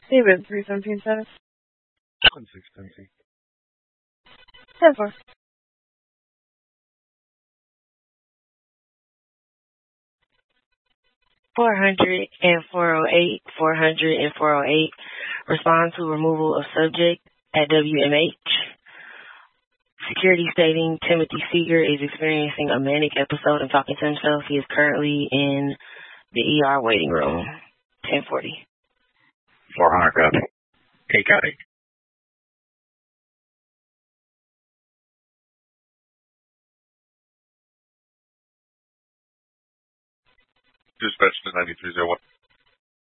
David, 317 status. 1610. 10-4. 400 and 408, 400 and 408. Respond to removal of subject at WMH. Security stating Timothy Seeger is experiencing a manic episode and talking to himself. He is currently in the ER waiting room. 1040. 400 copy. Take out it. Dispatch to 9301.